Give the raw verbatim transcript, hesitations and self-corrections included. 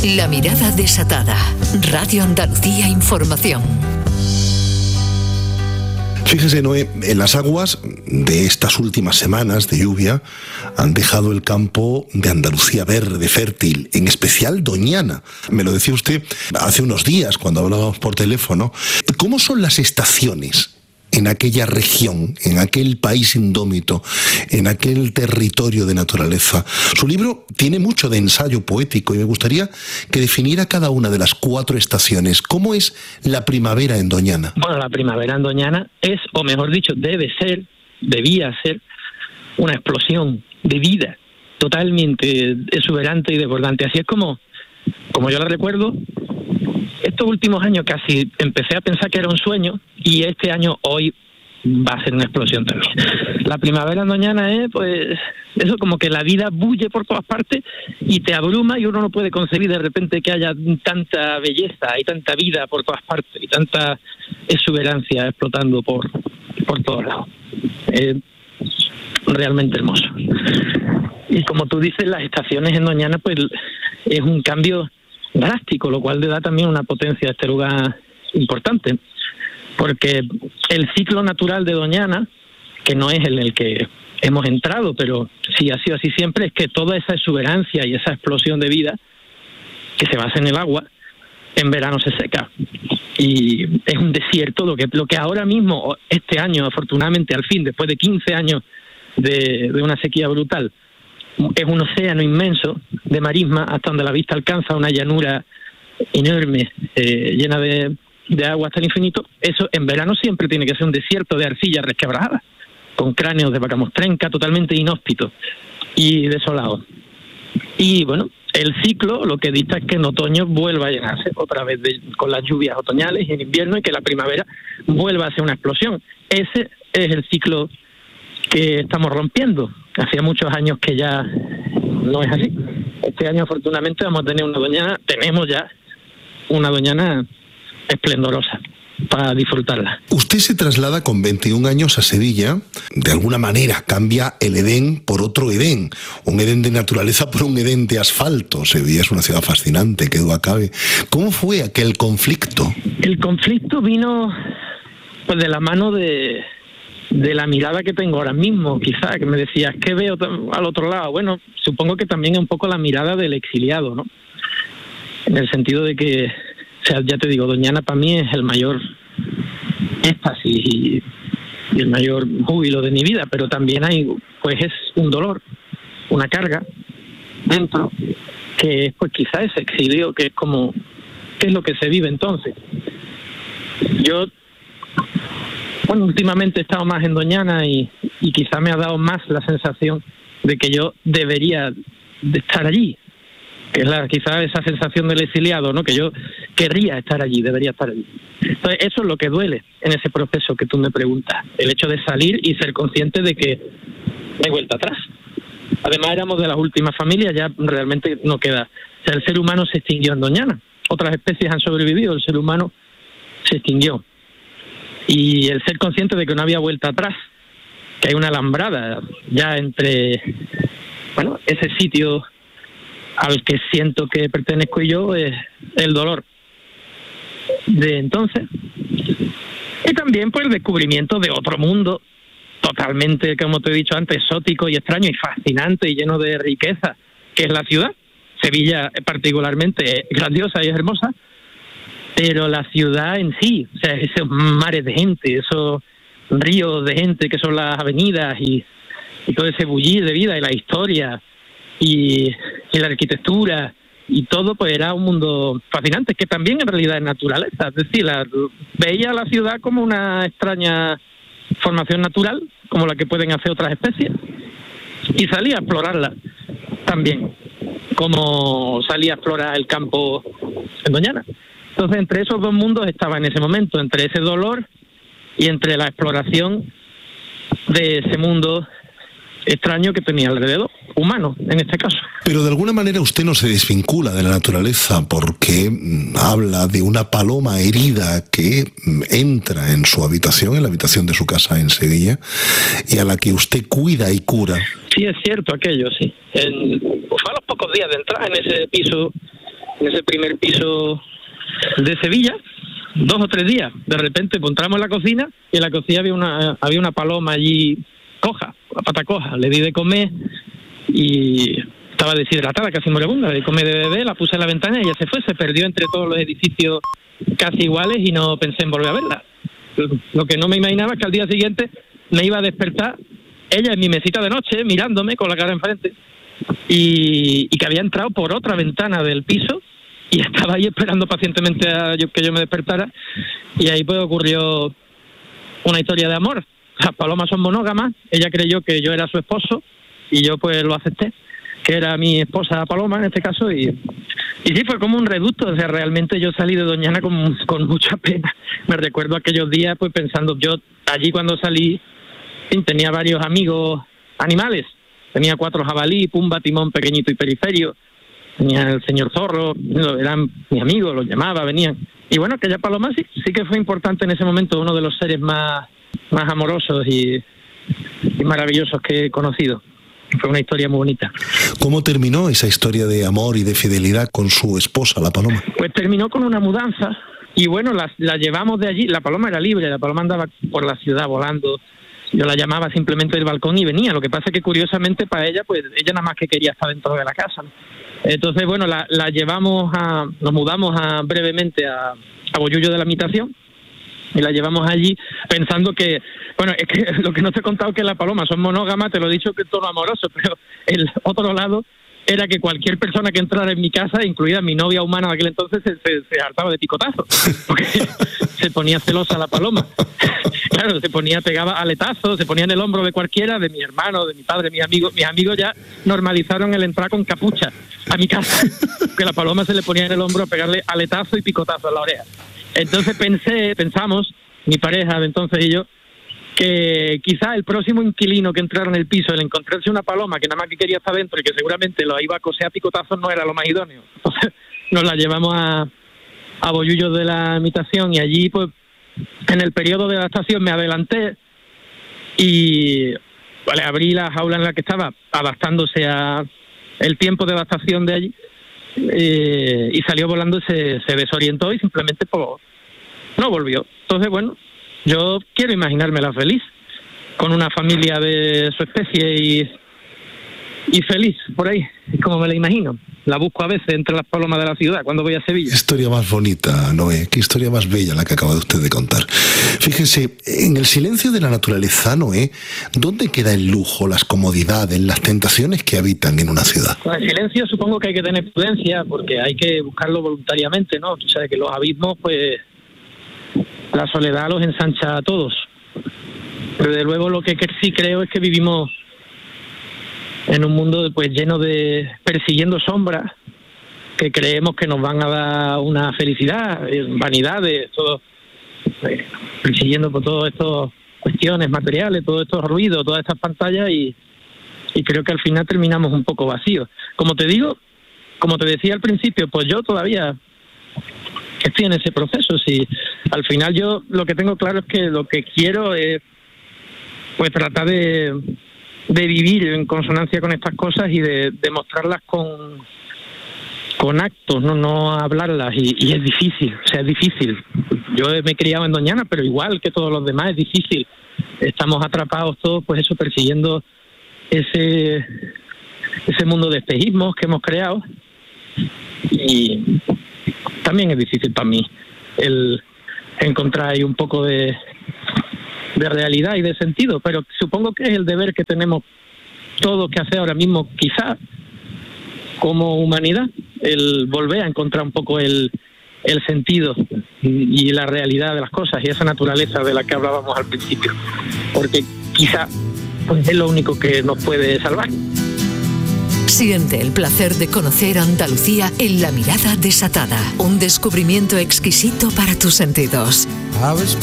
La mirada desatada. Radio Andalucía Información. Fíjese, Noé, en las aguas de estas últimas semanas de lluvia han dejado el campo de Andalucía verde, fértil, en especial Doñana. Me lo decía usted hace unos días cuando hablábamos por teléfono. ¿Cómo son las estaciones en aquella región, en aquel país indómito, en aquel territorio de naturaleza? Su libro tiene mucho de ensayo poético y me gustaría que definiera cada una de las cuatro estaciones. ¿Cómo es la primavera en Doñana? Bueno, la primavera en Doñana es, o mejor dicho, debe ser, debía ser, una explosión de vida totalmente exuberante y desbordante. Así es como, como yo la recuerdo. Estos últimos años casi empecé a pensar que era un sueño y este año, hoy, va a ser una explosión también. La primavera en Doñana es, pues, eso como que la vida bulle por todas partes y te abruma y uno no puede concebir de repente que haya tanta belleza y tanta vida por todas partes y tanta exuberancia explotando por, por todos lados. Es realmente hermoso. Y como tú dices, las estaciones en Doñana, pues, es un cambio drástico, lo cual le da también una potencia a este lugar importante, porque el ciclo natural de Doñana, que no es el, el que hemos entrado, pero sí ha sido así siempre, es que toda esa exuberancia y esa explosión de vida que se basa en el agua, en verano se seca. Y es un desierto, lo que, lo que ahora mismo, este año, afortunadamente, al fin, después de quince años de, de una sequía brutal, es un océano inmenso de marisma hasta donde la vista alcanza una llanura enorme, eh, llena de, de agua hasta el infinito. Eso en verano siempre tiene que ser un desierto de arcilla resquebrajada, con cráneos de vaca mostrenca, totalmente inhóspito y desolado. Y bueno, el ciclo lo que dicta es que en otoño vuelva a llenarse otra vez de, con las lluvias otoñales, y en invierno, y que la primavera vuelva a ser una explosión. Ese es el ciclo que estamos rompiendo. Hacía muchos años que ya no es así. Este año, afortunadamente, vamos a tener una Doñana, tenemos ya una Doñana esplendorosa para disfrutarla. Usted se traslada con veintiún años a Sevilla. De alguna manera cambia el Edén por otro Edén, un Edén de naturaleza por un Edén de asfalto. Sevilla es una ciudad fascinante, que duda cabe. ¿Cómo fue aquel conflicto? El conflicto vino, pues, de la mano de de la mirada que tengo ahora mismo, quizá, que me decías, ¿qué veo al otro lado? Bueno, supongo que también es un poco la mirada del exiliado, ¿no? En el sentido de que, o sea, ya te digo, Doñana para mí es el mayor éxtasis y, y el mayor júbilo de mi vida, pero también hay, pues es un dolor, una carga dentro, que es pues quizá ese exilio, que es como, ¿qué es lo que se vive entonces? Yo Bueno, últimamente he estado más en Doñana y, y quizá me ha dado más la sensación de que yo debería de estar allí, que es la, quizá esa sensación del exiliado, ¿no? Que yo querría estar allí, debería estar allí. Entonces, eso es lo que duele en ese proceso que tú me preguntas, el hecho de salir y ser consciente de que no hay vuelta atrás. Además, éramos de las últimas familias, ya realmente no queda. O sea, el ser humano se extinguió en Doñana. Otras especies han sobrevivido, el ser humano se extinguió. Y el ser consciente de que no había vuelta atrás, que hay una alambrada ya entre, bueno, ese sitio al que siento que pertenezco y yo, es el dolor de entonces. Y también pues el descubrimiento de otro mundo totalmente, como te he dicho antes, exótico y extraño y fascinante y lleno de riqueza, que es la ciudad. Sevilla particularmente grandiosa y hermosa, pero la ciudad en sí, o sea, esos mares de gente, esos ríos de gente que son las avenidas y, y todo ese bullir de vida y la historia y, y la arquitectura y todo, pues era un mundo fascinante, que también en realidad es naturaleza. Es decir, la, veía la ciudad como una extraña formación natural, como la que pueden hacer otras especies, y salía a explorarla también, como salía a explorar el campo en Doñana. Entonces, entre esos dos mundos estaba en ese momento, entre ese dolor y entre la exploración de ese mundo extraño que tenía alrededor, humano en este caso. Pero de alguna manera usted no se desvincula de la naturaleza, porque habla de una paloma herida que entra en su habitación, en la habitación de su casa en Sevilla, y a la que usted cuida y cura. Sí, es cierto aquello, sí. En, fue a los pocos días de entrar en ese piso en ese primer piso de Sevilla, dos o tres días. De repente pues, entramos en la cocina y en la cocina había una había una paloma allí coja, la pata coja. Le di de comer y estaba deshidratada, casi moribunda. Le di de comer de bebé, la puse en la ventana y ella se fue, se perdió entre todos los edificios casi iguales y no pensé en volver a verla. Lo que no me imaginaba es que al día siguiente me iba a despertar ella en mi mesita de noche, mirándome con la cara enfrente, y, y que había entrado por otra ventana del piso y estaba ahí esperando pacientemente a yo, que yo me despertara, y ahí pues ocurrió una historia de amor. Las palomas son monógamas, ella creyó que yo era su esposo y yo pues lo acepté, que era mi esposa Paloma en este caso, y, y sí, fue como un reducto. O sea, realmente yo salí de Doñana con, con mucha pena. Me recuerdo aquellos días pues pensando, yo allí cuando salí tenía varios amigos animales, tenía cuatro jabalí, Pumba, Timón, Pequeñito y Periferio, tenía el señor Zorro, eran mis amigos, los llamaba, venían. Y bueno, aquella paloma sí, sí que fue importante en ese momento, uno de los seres más, más amorosos y, y maravillosos que he conocido. Fue una historia muy bonita. ¿Cómo terminó esa historia de amor y de fidelidad con su esposa, la paloma? Pues terminó con una mudanza y bueno, la, la llevamos de allí. La paloma era libre, la paloma andaba por la ciudad volando. Yo la llamaba simplemente del balcón y venía. Lo que pasa es que curiosamente para ella, pues ella nada más que quería estar dentro de la casa, ¿no? Entonces, bueno, la, la llevamos a, nos mudamos a, brevemente a, a Bollullo de la Mitación y la llevamos allí pensando que, bueno, es que lo que no te he contado es que las palomas son monógamas, te lo he dicho que en tono amoroso, pero el otro lado era que cualquier persona que entrara en mi casa, incluida mi novia humana de aquel entonces, se, se, se hartaba de picotazos, porque se ponía celosa la paloma. Claro, se ponía, pegaba aletazos, se ponía en el hombro de cualquiera, de mi hermano, de mi padre, mis amigos. Mis amigos ya normalizaron el entrar con capucha a mi casa, que la paloma se le ponía en el hombro a pegarle aletazo y picotazo en la oreja. Entonces pensé, pensamos, mi pareja de entonces y yo, que quizá el próximo inquilino que entrara en el piso, el encontrarse una paloma que nada más que quería estar dentro y que seguramente lo iba a coser a picotazos, no era lo más idóneo. Entonces nos la llevamos a, a Bollullo de la Mitación y allí pues en el periodo de adaptación me adelanté y vale, abrí la jaula en la que estaba adaptándose a el tiempo de adaptación de allí, eh, y salió volando, se, se desorientó y simplemente pues, no volvió. Entonces bueno, yo quiero imaginármela feliz, con una familia de su especie y, y feliz por ahí, es como me la imagino. La busco a veces entre las palomas de la ciudad cuando voy a Sevilla. Qué historia más bonita, Noé, qué historia más bella la que acaba de usted de contar. Fíjese, en el silencio de la naturaleza, Noé, ¿dónde queda el lujo, las comodidades, las tentaciones que habitan en una ciudad? Con el silencio supongo que hay que tener prudencia porque hay que buscarlo voluntariamente, ¿no? Tú sabes que los abismos, pues la soledad los ensancha a todos. Pero de luego lo que sí creo es que vivimos en un mundo pues lleno de persiguiendo sombras que creemos que nos van a dar una felicidad, vanidades, todo, eh, persiguiendo por todas estas cuestiones materiales, todos estos ruidos, todas estas pantallas y, y creo que al final terminamos un poco vacíos. Como te digo, como te decía al principio, pues yo todavía estoy en ese proceso. Si al final yo lo que tengo claro es que lo que quiero es pues tratar de de vivir en consonancia con estas cosas y de demostrarlas con con actos, no no hablarlas y, y es difícil, o sea, es difícil. Yo me he criado en Doñana, pero igual que todos los demás es difícil. Estamos atrapados todos, pues eso, persiguiendo ese ese mundo de espejismos que hemos creado y también es difícil para mí el encontrar ahí un poco de de realidad y de sentido, pero supongo que es el deber que tenemos todos que hacer ahora mismo, quizás como humanidad, el volver a encontrar un poco el, el sentido y, y la realidad de las cosas y esa naturaleza de la que hablábamos al principio, porque quizás pues, es lo único que nos puede salvar. Siente el placer de conocer Andalucía en La Mirada Desatada, un descubrimiento exquisito para tus sentidos.